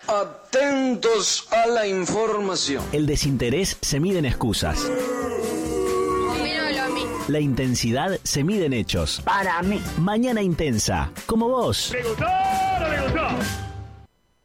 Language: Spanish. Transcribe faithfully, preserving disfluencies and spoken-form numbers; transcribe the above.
Atentos a la información. El desinterés se mide en excusas. Dímelo a mí. La intensidad se mide en hechos. Para mí. Mañana intensa, como vos. ¿Le gustó o no le gustó?